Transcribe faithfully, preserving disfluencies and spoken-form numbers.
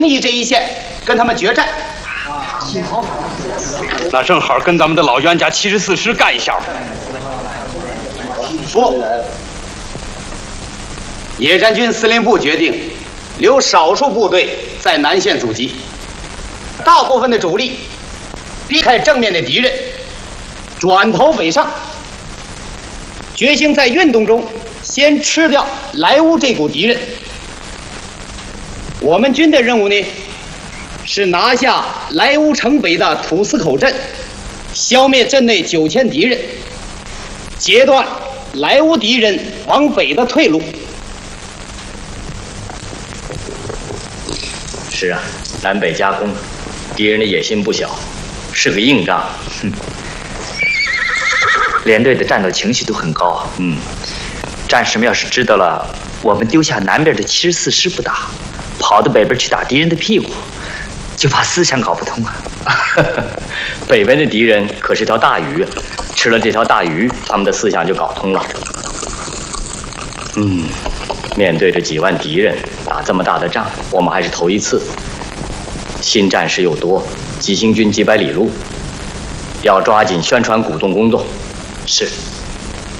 逆这一线跟他们决战。 那正好跟咱们的老冤家七十四师干一下。 不，野战军司令部决定留少数部队在南线阻击，大部分的主力避开正面的敌人，转头北上，决心在运动中先吃掉莱芜这股敌人。我们军的任务呢，是拿下莱芜城北的土司口镇，消灭镇内九千敌人，截断莱芜敌人往北的退路。 是啊，南北夹攻，敌人的野心不小，是个硬仗。哼，连队的战斗情绪都很高啊。嗯，战士们要是知道了我们丢下南边的七十四师不打，跑到北边去打敌人的屁股，就怕思想搞不通啊。北边的敌人可是条大鱼，吃了这条大鱼，他们的思想就搞通了。嗯，面对着几万敌人打这么大的仗，我们还是头一次。新战士又多，急行军几百里路，要抓紧宣传鼓动工作。是。